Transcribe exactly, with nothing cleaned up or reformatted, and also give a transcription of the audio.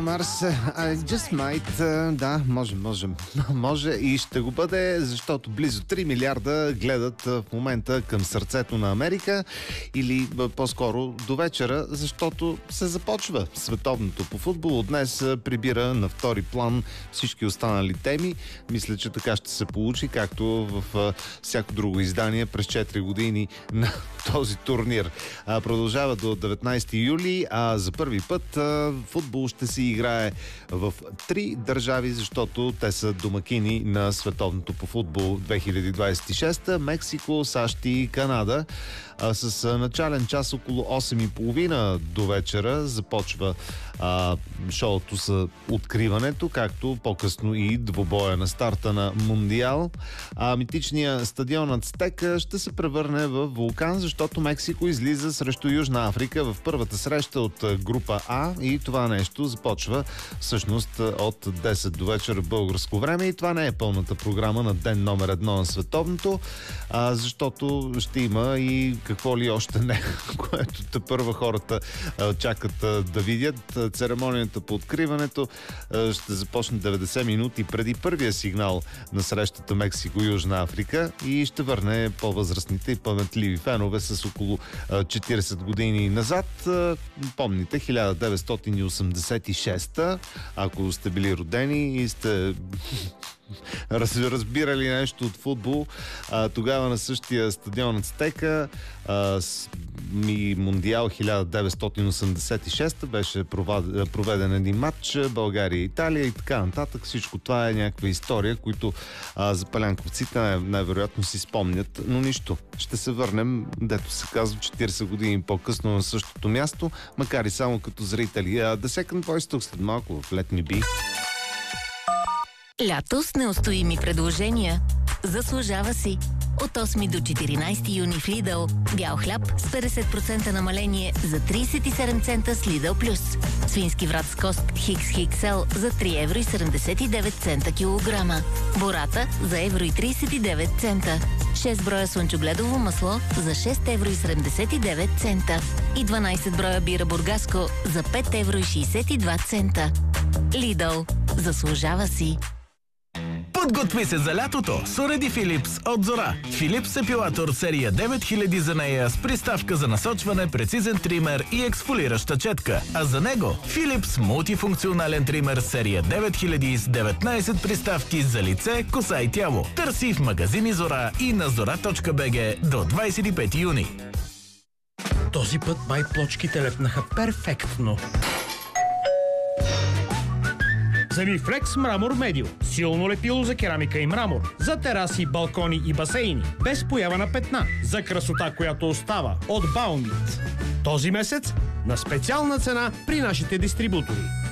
Mars, I just might, uh, да, може, може, може и ще го бъде, защото близо три милиарда гледат в момента към сърцето на Америка или по-скоро до вечера, защото се започва световното по футбол. Днес прибира на втори план всички останали теми. Мисля, че така ще се получи, както в всяко друго издание през четири години на този турнир. Продължава до деветнайсети юли, а за първи път футбол ще се играе в три държави, защото те са домакини на световното по футбол две хиляди двайсет и шеста. Мексико, САЩ и Канада. А, с начален час около осем и половина до вечера започва а, шоуто с откриването, както по-късно и двобоя на старта на Мундиал. А митичният стадион Ацтека ще се превърне в вулкан, защото Мексико излиза срещу Южна Африка в първата среща от група А и това нещо започва всъщност от десет до вечера българско време и това не е пълната програма на ден номер едно на световното, а, защото ще има и какво ли още не, което тепърва хората а, чакат а, да видят. Церемонията по откриването а, ще започне деветдесет минути преди първия сигнал на срещата Мексико-Южна Африка и ще върне по-възрастните и паметливи фенове с около а, четирийсет години назад. А, помните, хиляда деветстотин и осемдесет и шеста, ако сте били родени и сте разбирали нещо от футбол, а, тогава на същия стадион Ацтека а, и Мундиал хиляда деветстотин осемдесет и шеста беше проведен един матч България и Италия и така нататък. Всичко това е някаква история, които а, запалянковците най- най-вероятно си спомнят, но нищо. Ще се върнем, дето се казва, четирийсет години по-късно на същото място, макар и само като зрители. А, The Second Voice тук след малко в Let Me Be. Лято с неустоими предложения. Заслужава си. От осми до четиринайсети юни в Lidl. Бял хляб с петдесет процента намаление за трийсет и седем цента с Lidl Plus. Свински врат с кост Хикс Икс Ел за три евро и седемдесет и девет цента килограма. Бората за евро и трийсет и девет цента. шест броя слънчогледово масло за шест евро и седемдесет и девет цента. И дванайсет броя бира Бургаско за пет евро и шейсет и два цента. Lidl. Заслужава си. Подготви се за лятото с уреди Philips от Зора. Philips епилатор серия девет хиляди за нея с приставка за насочване, прецизен тример и ексфолираща четка. А за него Philips мултифункционален тример серия девет хиляди с деветнайсет приставки за лице, коса и тяло. Търси в магазини Зора и на зора точка би джи до двайсет и пети юни. Този път май плочките лепнаха перфектно. Замифлекс Мрамор Медио. Силно лепило за керамика и мрамор. За тераси, балкони и басейни. Без поява на петна. За красота, която остава. От Баумит. Този месец на специална цена при нашите дистрибутори.